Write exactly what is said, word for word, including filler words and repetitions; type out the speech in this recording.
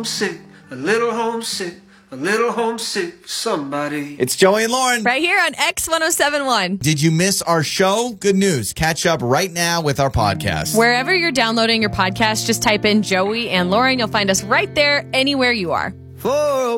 homesick, a little homesick, a little homesick for somebody. It's Joey and Lauren. Right here on X one oh seven point one. Did you miss our show? Good news. Catch up right now with our podcast. Wherever you're downloading your podcast, just type in Joey and Lauren. You'll find us right there anywhere you are. For